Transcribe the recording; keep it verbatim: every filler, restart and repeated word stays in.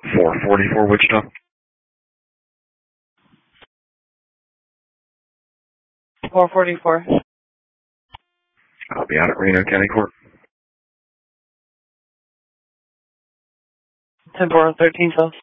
four forty-four Wichita. four forty-four. I'll be out at Reno County Court. ten four thirteen twelve.